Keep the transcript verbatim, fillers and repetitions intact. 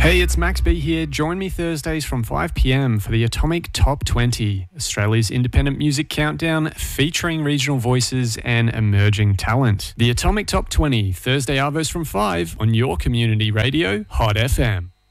Hey, it's Max B here. Join me Thursdays from five p m for the Atomic Top twenty, Australia's independent music countdown featuring regional voices and emerging talent. The Atomic Top twenty, Thursday arvos from five on your community radio, Hot F M.